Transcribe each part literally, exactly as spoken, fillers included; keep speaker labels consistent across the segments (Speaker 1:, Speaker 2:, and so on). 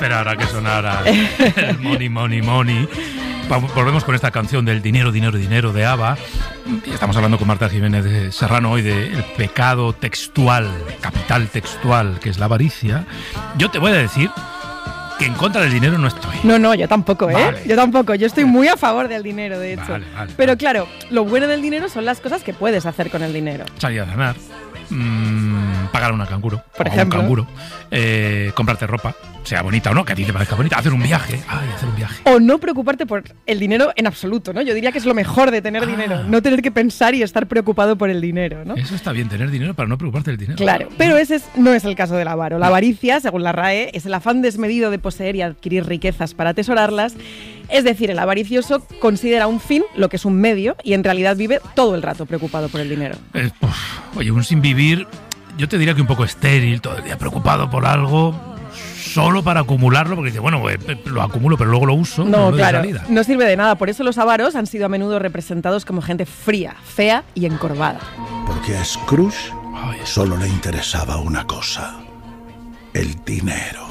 Speaker 1: esperar a que sonara el money, money, money. Volvemos con esta canción del dinero, dinero, dinero de ABBA. Y estamos hablando con Marta Jiménez de Serrano hoy del pecado textual, capital textual, que es la avaricia. Yo te voy a decir que en contra del dinero no estoy.
Speaker 2: No, no, yo tampoco, ¿eh?
Speaker 1: Vale.
Speaker 2: Yo tampoco. Yo estoy muy a favor del dinero, de hecho.
Speaker 1: Vale, vale,
Speaker 2: Pero
Speaker 1: vale.
Speaker 2: claro, lo bueno del dinero son las cosas que puedes hacer con el dinero.
Speaker 1: Salir a cenar, mmm, pagar a una canguro,
Speaker 2: Por
Speaker 1: o
Speaker 2: ejemplo.
Speaker 1: a un canguro, eh, comprarte ropa, sea bonita o no, que a ti te parezca bonita, hacer un viaje, ay, hacer un viaje.
Speaker 2: O no preocuparte por el dinero en absoluto, ¿no? Yo diría que es lo mejor de tener
Speaker 1: Ah.
Speaker 2: dinero. No tener que pensar y estar preocupado por el dinero, ¿no?
Speaker 1: Eso está bien, tener dinero para no preocuparte del dinero.
Speaker 2: Claro, pero ese es- no es el caso del avaro. La avaricia, según la RAE, es el afán desmedido de poseer y adquirir riquezas para atesorarlas. Es decir, el avaricioso considera un fin lo que es un medio y en realidad vive todo el rato preocupado por el dinero.
Speaker 1: Eh, uf, oye, un sin vivir, yo te diría que un poco estéril, todo el día preocupado por algo, solo para acumularlo, porque dice, bueno, eh, lo acumulo, pero luego lo uso.
Speaker 2: No,
Speaker 1: de
Speaker 2: claro,
Speaker 1: salida.
Speaker 2: no sirve de nada. Por eso los avaros han sido a menudo representados como gente fría, fea y encorvada.
Speaker 3: Porque a Scrooge
Speaker 1: Ay, eso.
Speaker 3: solo le interesaba una cosa: el dinero.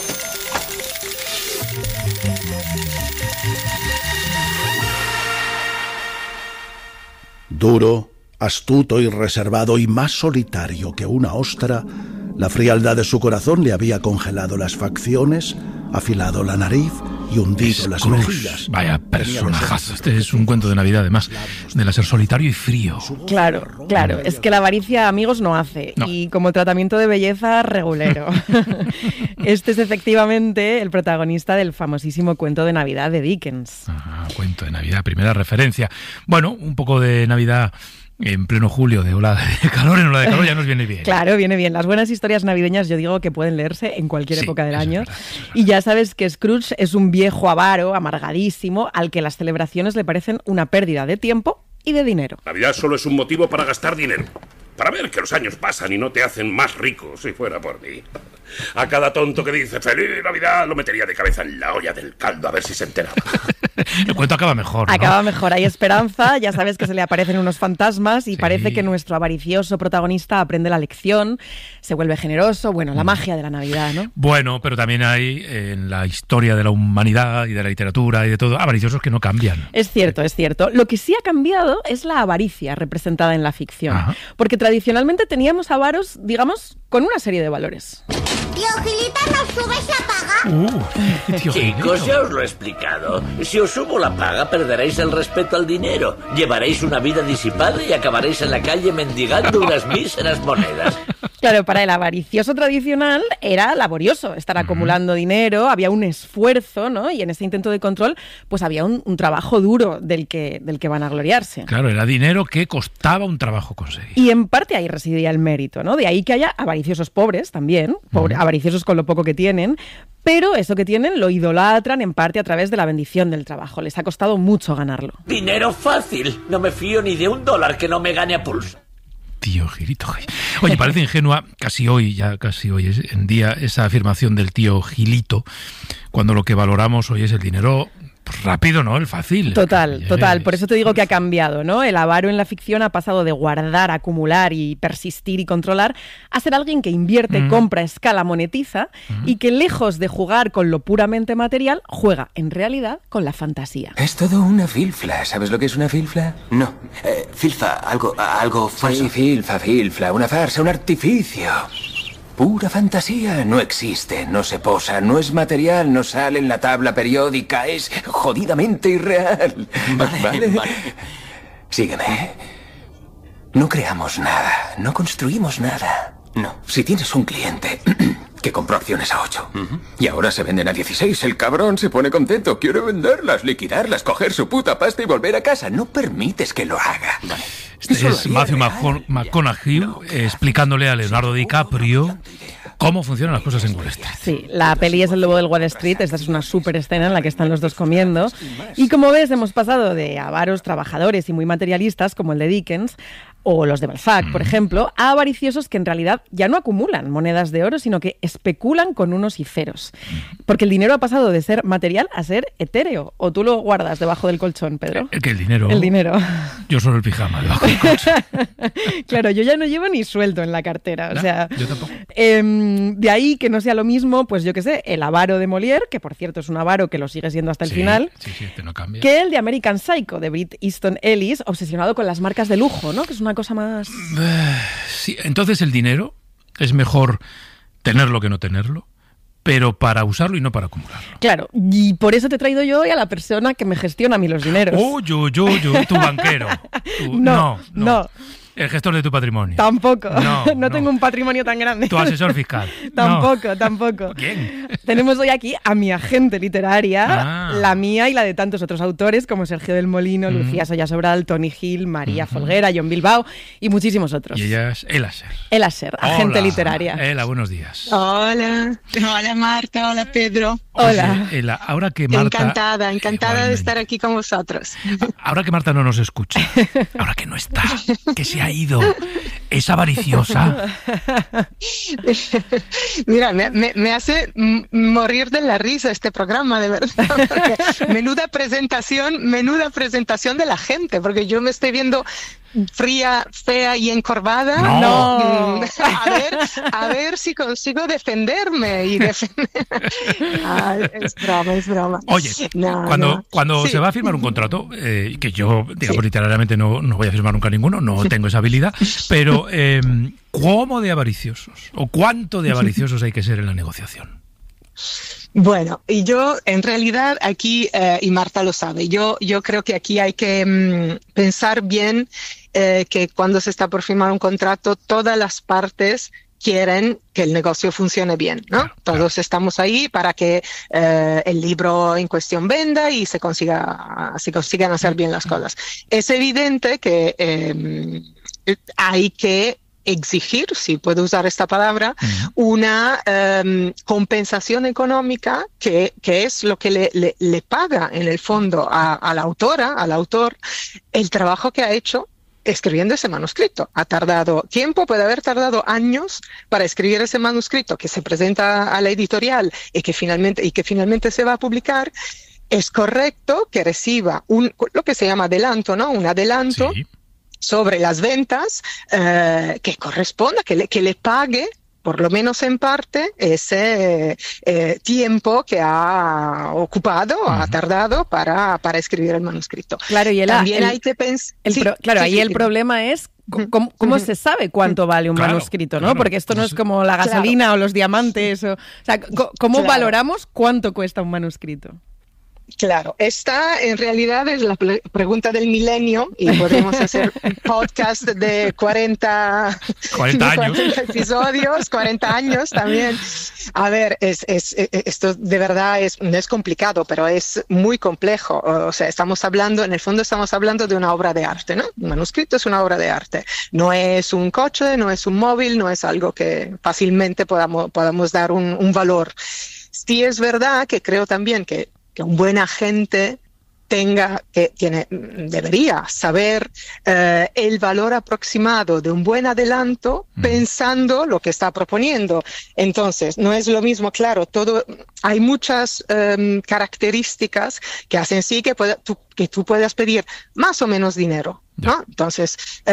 Speaker 3: Duro, astuto y reservado, y más solitario que una ostra, la frialdad de su corazón le había congelado las facciones, afilado la nariz y hundido las
Speaker 1: Scrooge,
Speaker 3: mejillas.
Speaker 1: vaya personajazo. Este es un cuento de Navidad, además, de ser solitario y frío.
Speaker 2: Claro, claro. Es que la avaricia, amigos, no hace.
Speaker 1: No.
Speaker 2: Y como tratamiento de belleza, regulero. Este es efectivamente el protagonista del famosísimo cuento de Navidad de Dickens.
Speaker 1: Ah, cuento de Navidad, primera referencia. Bueno, un poco de Navidad en pleno julio, de ola de calor, en ola de calor ya nos viene bien.
Speaker 2: Claro, viene bien. Las buenas historias navideñas yo digo que pueden leerse en cualquier
Speaker 1: Sí,
Speaker 2: época del
Speaker 1: eso es
Speaker 2: año.
Speaker 1: verdad, eso es verdad.
Speaker 2: Y ya sabes que Scrooge es un viejo avaro, amargadísimo, al que las celebraciones le parecen una pérdida de tiempo y de dinero.
Speaker 4: Navidad solo es un motivo para gastar dinero. Para ver que los años pasan y no te hacen más rico, si fuera por mí. A cada tonto que dice ¡Feliz Navidad! Lo metería de cabeza en la olla del caldo a ver si se enteraba.
Speaker 1: El cuento acaba mejor, ¿no?
Speaker 2: Acaba mejor, hay esperanza, ya sabes que se le aparecen unos fantasmas y
Speaker 1: Sí.
Speaker 2: parece que nuestro avaricioso protagonista aprende la lección, se vuelve generoso, bueno, la magia de la Navidad, ¿no?
Speaker 1: Bueno, pero también hay en la historia de la humanidad y de la literatura y de todo, avariciosos que no cambian.
Speaker 2: Es cierto, es cierto. Lo que sí ha cambiado es la avaricia representada en la ficción,
Speaker 1: Ajá.
Speaker 2: porque tradicionalmente teníamos avaros, digamos, con una serie de valores.
Speaker 5: Tío Gilita, ¿nos subes la paga?
Speaker 1: Uh, tío,
Speaker 6: Chicos,
Speaker 1: Gilito.
Speaker 6: ya os lo he explicado. Si os subo la paga, perderéis el respeto al dinero. Llevaréis una vida disipada y acabaréis en la calle mendigando unas míseras monedas.
Speaker 2: Claro, para el avaricioso tradicional era laborioso estar acumulando dinero, había un esfuerzo, ¿no? Y en ese intento de control, pues había un, un trabajo duro del que, del que van a gloriarse.
Speaker 1: Claro, era dinero que costaba un trabajo conseguir.
Speaker 2: Y en parte ahí residía el mérito, ¿no? De ahí que haya avariciosos pobres también, pobre- avariciosos con lo poco que tienen, pero eso que tienen lo idolatran en parte a través de la bendición del trabajo. Les ha costado mucho ganarlo.
Speaker 6: Dinero fácil. No me fío ni de un dólar que no me gane a pulso.
Speaker 1: Tío Gilito. Oye, parece ingenua, casi hoy, ya casi hoy es en día, esa afirmación del tío Gilito, cuando lo que valoramos hoy es el dinero pues, rápido, ¿no? El fácil.
Speaker 2: Total,
Speaker 1: el
Speaker 2: total. Por eso te digo que ha cambiado, ¿no? El avaro en la ficción ha pasado de guardar, acumular y persistir y controlar a ser alguien que invierte,
Speaker 1: Mm.
Speaker 2: compra, escala, monetiza y que lejos de jugar con lo puramente material, juega en realidad con la fantasía.
Speaker 7: Es todo una filfla. ¿Sabes lo que es una filfla?
Speaker 8: No, eh, filfa, algo, algo falso.
Speaker 7: Sí, filfa, filfla, una farsa, un artificio. Pura fantasía. No existe, no se posa, no es material, no sale en la tabla periódica, es jodidamente irreal.
Speaker 8: Vale, vale.
Speaker 7: Sígueme. No creamos nada, no construimos nada.
Speaker 8: No.
Speaker 7: Si tienes un cliente que compró acciones a ocho y ahora se venden a dieciséis, el cabrón se pone contento, quiere venderlas, liquidarlas, coger su puta pasta y volver a casa. No permites que lo haga.
Speaker 1: Este
Speaker 7: Eso lo
Speaker 1: es
Speaker 7: haría
Speaker 1: Matthew
Speaker 7: real.
Speaker 1: McCon- McConaughey eh, explicándole a Leonardo DiCaprio cómo funcionan las cosas en Wall Street.
Speaker 2: Sí, la peli es El lobo del Wall Street. Esta es una súper escena en la que están los dos comiendo. Y como ves, hemos pasado de avaros trabajadores y muy materialistas, como el de Dickens, o los de Balzac, por ejemplo, a avariciosos que en realidad ya no acumulan monedas de oro, sino que especulan con unos y ceros. Porque el dinero ha pasado de ser material a ser etéreo. ¿O tú lo guardas debajo del colchón, Pedro?
Speaker 1: ¿El que el dinero?
Speaker 2: El dinero.
Speaker 1: Yo solo el pijama debajo del colchón.
Speaker 2: Claro, yo ya no llevo ni sueldo en la cartera.
Speaker 1: No,
Speaker 2: o sea,
Speaker 1: yo tampoco.
Speaker 2: Eh, de ahí que no sea lo mismo, pues yo qué sé, el avaro de Molière, que por cierto es un avaro que lo sigue siendo hasta el
Speaker 1: Sí,
Speaker 2: final,
Speaker 1: sí, sí, este no cambia.
Speaker 2: que el de American Psycho, de Bret Easton Ellis, obsesionado con las marcas de lujo, ¿no? Que es una cosa más...
Speaker 1: Sí, entonces el dinero es mejor tenerlo que no tenerlo, pero para usarlo y no para acumularlo.
Speaker 2: Claro, y por eso te he traído yo hoy a la persona que me gestiona a mí los dineros.
Speaker 1: Oh, yo, yo, yo, tu banquero. Tu-
Speaker 2: No,
Speaker 1: no,
Speaker 2: no.
Speaker 1: El gestor de tu patrimonio.
Speaker 2: Tampoco.
Speaker 1: No,
Speaker 2: No,
Speaker 1: no.
Speaker 2: tengo un patrimonio tan grande.
Speaker 1: Tu asesor fiscal.
Speaker 2: Tampoco, tampoco.
Speaker 1: ¿Quién?
Speaker 2: Tenemos hoy aquí a mi agente literaria,
Speaker 1: Ah.
Speaker 2: la mía y la de tantos otros autores como Sergio del Molino, Lucía Soya Sobral, Tony Gil, María Folguera, John Bilbao y muchísimos otros.
Speaker 1: Y ella es Ela Ser.
Speaker 2: Ela Ser, agente
Speaker 1: Hola,
Speaker 2: literaria.
Speaker 1: Ela, buenos días.
Speaker 9: Hola, hola Marta, hola Pedro.
Speaker 2: Hola.
Speaker 1: Oye, Ela, ahora que Marta...
Speaker 9: Encantada, encantada de
Speaker 1: Igualmente.
Speaker 9: estar aquí con vosotros.
Speaker 1: Ahora que Marta no nos escucha, ahora que no está, que se ha ido, es avariciosa.
Speaker 9: Mira, me, me, me hace m- morir de la risa este programa, de verdad. Porque menuda presentación, menuda presentación de la gente, porque yo me estoy viendo fría, fea y encorvada.
Speaker 1: No.
Speaker 9: Mm, A ver, a ver si consigo defenderme y defender. Ah, es broma, es broma.
Speaker 1: Oye,
Speaker 9: No,
Speaker 1: cuando,
Speaker 9: no.
Speaker 1: cuando
Speaker 9: Sí.
Speaker 1: se va a firmar un contrato, eh, que yo, digamos, literariamente no, no voy a firmar nunca ninguno, no tengo esa habilidad, pero eh, ¿cómo de avariciosos o cuánto de avariciosos hay que ser en la negociación?
Speaker 9: Bueno, y yo en realidad aquí, eh, y Marta lo sabe, yo, yo creo que aquí hay que mm, pensar bien eh, que cuando se está por firmar un contrato, todas las partes quieren que el negocio funcione bien, ¿no?
Speaker 1: Claro,
Speaker 9: Todos
Speaker 1: claro.
Speaker 9: estamos ahí para que eh, el libro en cuestión venda y se consiga, se consigan hacer bien las cosas. Es evidente que eh, hay que exigir, si puedo usar esta palabra, una um, compensación económica que, que es lo que le, le, le paga en el fondo a, a la autora, al autor, el trabajo que ha hecho escribiendo ese manuscrito. Ha tardado tiempo, puede haber tardado años para escribir ese manuscrito que se presenta a la editorial y que finalmente, y que finalmente se va a publicar. Es correcto que reciba un, lo que se llama adelanto, ¿no? Un adelanto.
Speaker 1: Sí.
Speaker 9: Sobre las ventas eh, que corresponda, que le, que le pague, por lo menos en parte, ese eh, tiempo que ha ocupado, uh-huh. ha tardado para, para escribir el manuscrito.
Speaker 2: Claro, y el,
Speaker 9: También
Speaker 2: el,
Speaker 9: hay que pensar...
Speaker 2: Sí, claro,
Speaker 9: sí,
Speaker 2: ahí
Speaker 9: sí,
Speaker 2: el
Speaker 9: sí.
Speaker 2: problema es... ¿Cómo, cómo uh-huh. se sabe cuánto vale un
Speaker 1: claro,
Speaker 2: manuscrito,
Speaker 1: claro,
Speaker 2: ¿no? Porque esto no
Speaker 1: pues,
Speaker 2: es como la gasolina
Speaker 9: claro.
Speaker 2: o los diamantes. O, o sea, ¿cómo
Speaker 9: claro.
Speaker 2: valoramos cuánto cuesta un manuscrito?
Speaker 9: Claro, esta en realidad es la pre- pregunta del milenio y podemos hacer un podcast de cuarenta,
Speaker 1: cuarenta años.
Speaker 9: cuarenta episodios, cuarenta años también. A ver, es, es, es, esto de verdad es, no es complicado, pero es muy complejo. O sea, estamos hablando, en el fondo estamos hablando de una obra de arte, ¿no? Un manuscrito es una obra de arte. No es un coche, no es un móvil, no es algo que fácilmente podamos, podamos dar un, un valor. Sí es verdad que creo también que que un buen agente tenga, que tiene, debería saber eh, el valor aproximado de un buen adelanto mm. pensando lo que está proponiendo. Entonces, no es lo mismo, claro, todo, hay muchas um, características que hacen sí que, pueda, tú, que tú puedas pedir más o menos dinero, ¿no? Entonces,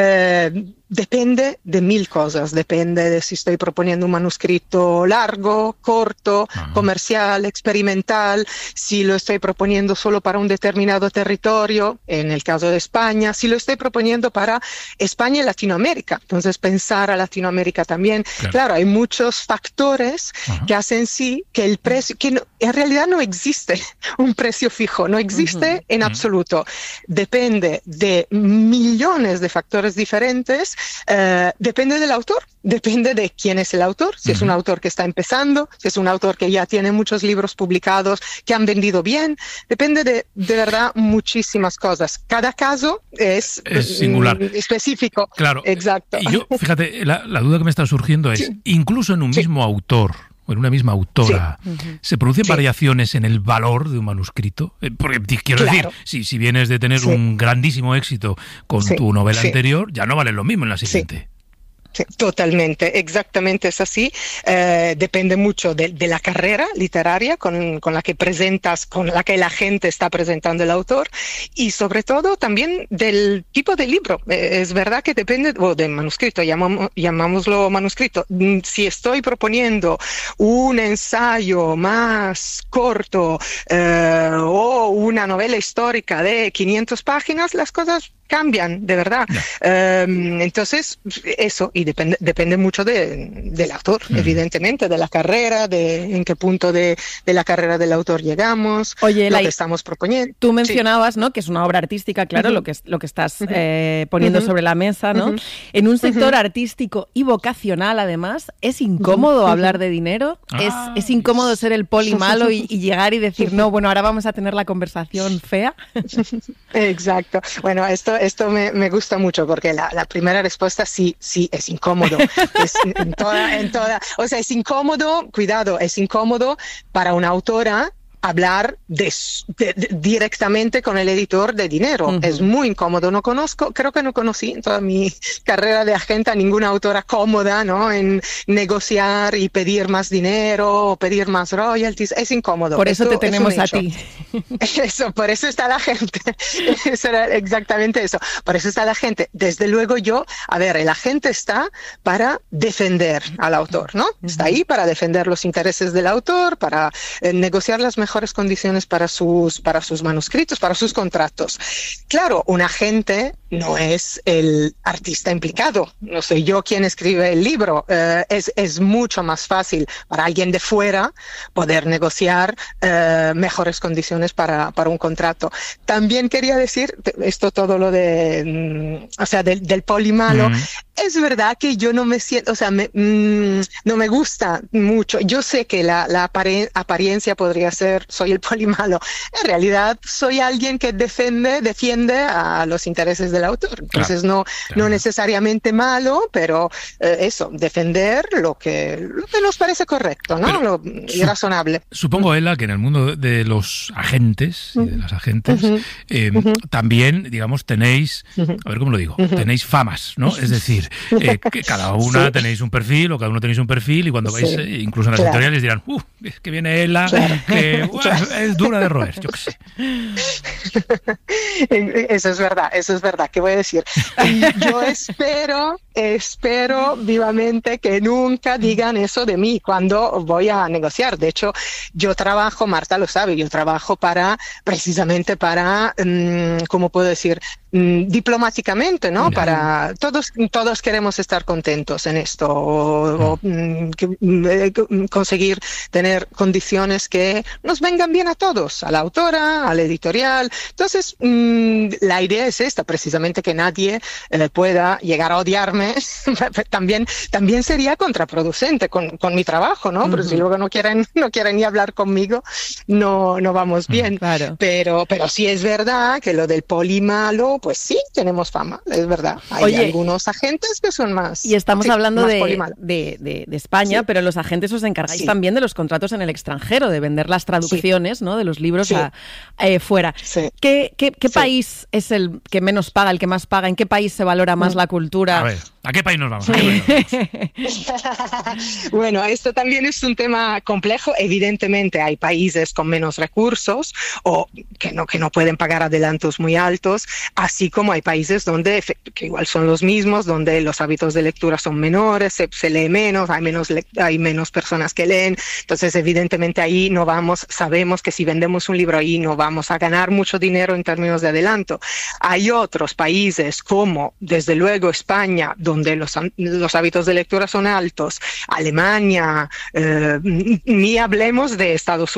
Speaker 9: eh, depende de mil cosas, depende de si estoy proponiendo un manuscrito largo, corto, Ajá. comercial, experimental, si lo estoy proponiendo solo para un determinado territorio, en el caso de España, si lo estoy proponiendo para España y Latinoamérica, entonces pensar a Latinoamérica también. Claro, claro hay muchos factores Ajá. que hacen sí que el precio, que no, en realidad no existe un precio fijo, no existe uh-huh. en uh-huh. absoluto, depende de millones de factores diferentes. Uh, depende del autor, depende de quién es el autor, si uh-huh. es un autor que está empezando, si es un autor que ya tiene muchos libros publicados, que han vendido bien, depende de, de verdad muchísimas cosas. Cada caso es,
Speaker 1: es singular,
Speaker 9: mm, específico.
Speaker 1: Claro,
Speaker 9: exacto.
Speaker 1: Y yo, fíjate, la, la duda que me está surgiendo es, sí. incluso en un
Speaker 9: sí.
Speaker 1: mismo autor, o en una misma autora,
Speaker 9: Sí.
Speaker 1: uh-huh. ¿se producen sí. variaciones en el valor de un manuscrito? Porque quiero claro. decir, si, si vienes de tener sí. un grandísimo éxito con sí. tu novela sí. anterior, ya no vale lo mismo en la siguiente.
Speaker 9: Sí. Sí, totalmente, exactamente es así. Eh, depende mucho de, de la carrera literaria con, con la que presentas, con la que la gente está presentando el autor y sobre todo también del tipo de libro. Eh, es verdad que depende, o del manuscrito, llamamos, llamámoslo manuscrito. Si estoy proponiendo un ensayo más corto eh, o una novela histórica de quinientas páginas, las cosas cambian, de verdad. Yeah. Um, entonces, eso, y depende, depende mucho de, del autor, mm. evidentemente, de la carrera, de en qué punto de, de la carrera del autor llegamos,
Speaker 2: Oye,
Speaker 9: lo
Speaker 2: la,
Speaker 9: que estamos proponiendo.
Speaker 2: Tú mencionabas, sí. ¿no?, que es una obra artística, claro, uh-huh. lo, que, lo que estás uh-huh. eh, poniendo uh-huh. sobre la mesa, ¿no? Uh-huh. En un sector uh-huh. artístico y vocacional, además, ¿es incómodo uh-huh. hablar de dinero? Ah. ¿Es, ¿Es incómodo ser el poli malo y, y llegar y decir, no, bueno, ahora vamos a tener la conversación fea?
Speaker 9: Exacto. Bueno, esto Esto me, me gusta mucho porque la, la primera respuesta sí, sí, es incómodo. Es en toda, en toda, o sea, es incómodo, cuidado, es incómodo para una autora hablar de, de, de, directamente con el editor de dinero. Uh-huh. Es muy incómodo. No conozco, creo que no conocí en toda mi carrera de agente a ninguna autora cómoda, ¿no?, en negociar y pedir más dinero o pedir más royalties. Es incómodo.
Speaker 2: Por eso esto, te tenemos a ti.
Speaker 9: Eso, por eso está la gente. Eso era exactamente eso. Por eso está la gente. Desde luego yo, a ver, el agente está para defender al autor, ¿no? Uh-huh. Está ahí para defender los intereses del autor, para eh, negociar las mejores mejores condiciones para sus, para sus manuscritos, para sus contratos. Claro, un agente no es el artista implicado, no soy yo quien escribe el libro. Eh, es, es mucho más fácil para alguien de fuera poder negociar eh, mejores condiciones para, para un contrato. También quería decir, esto todo lo de, o sea, del, del poli malo, mm. es verdad que yo no me siento, o sea, me, mm, no me gusta mucho. Yo sé que la, la apare- apariencia podría ser soy el poli malo. En realidad soy alguien que defiende, defiende a los intereses del autor. Entonces claro, no, claro. no necesariamente malo, pero eh, eso, defender lo que, lo que nos parece correcto, ¿no? Lo, y su- razonable.
Speaker 1: Supongo, Ela, que en el mundo de los agentes y de las agentes uh-huh. eh, uh-huh. también, digamos, tenéis, uh-huh. a ver cómo lo digo, uh-huh. tenéis famas, ¿no? Es decir, eh, que cada una sí. tenéis un perfil o cada uno tenéis un perfil y cuando vais, sí. eh, incluso en las claro. editoriales dirán, uh, es que viene Ela, claro. que uh, claro. es dura de roer, yo qué sé.
Speaker 9: Eso es verdad, eso es verdad. ¿Qué voy a decir? Yo espero, espero vivamente que nunca digan eso de mí cuando voy a negociar. De hecho, yo trabajo, Marta lo sabe, yo trabajo para, precisamente para, um, ¿cómo puedo decir? Um, diplomáticamente, ¿no? Mira. Para todos, todos queremos estar contentos en esto, o, o um, que, um, conseguir tener condiciones que nos vengan bien a todos, a la autora, al editorial. Entonces, um, la idea es esta, precisamente, que nadie eh, pueda llegar a odiarme. también, también sería contraproducente con, con mi trabajo, ¿no? Uh-huh. Pero si luego no quieren, no quieren ni hablar conmigo, no, no vamos bien. Uh-huh. Claro. Pero, pero sí es verdad que lo del poli malo, pues sí, tenemos fama, es verdad. Hay
Speaker 2: Oye,
Speaker 9: algunos agentes que son más...
Speaker 2: Y estamos
Speaker 9: sí,
Speaker 2: hablando de, de, de, de España, sí. pero los agentes os encargáis sí. también de los contratos en el extranjero, de vender las traducciones, sí. ¿no?, de los libros sí. a, eh, fuera. Sí. ¿Qué, qué, qué sí. país es el que menos paga, el que más paga? ¿En qué país se valora más mm. la cultura?
Speaker 1: A ver, ¿a qué país nos vamos? ¿A qué país nos
Speaker 9: vamos? Bueno, esto también es un tema complejo. Evidentemente hay países con menos recursos o que no, que no pueden pagar adelantos muy altos, así como hay países donde, que igual son los mismos, donde los hábitos de lectura son menores, se, se lee menos, hay menos, hay menos personas que leen. Entonces, evidentemente ahí no vamos, sabemos que si vendemos un libro ahí no vamos a ganar mucho dinero en términos de adelanto. Hay otros países como, desde luego, España, donde los, los hábitos de lectura son altos, Alemania, eh, ni hablemos de Estados Unidos.